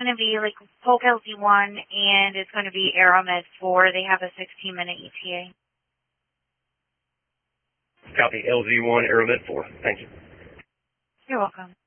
going to be like Polk LZ1, and it's going to be Aeromed 4. They have a 16-minute ETA. Copy, LZ1, Aeromed 4. Thank you. You're welcome.